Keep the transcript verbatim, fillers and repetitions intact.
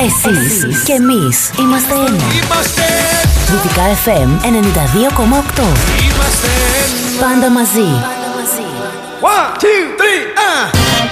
Εσείς και εμείς είμαστε ένα. Είμαστε Δυτικά εφ εμ ενενήντα δύο κόμμα οκτώ. Είμαστε Πάντα μαζί. One, two, three, ah!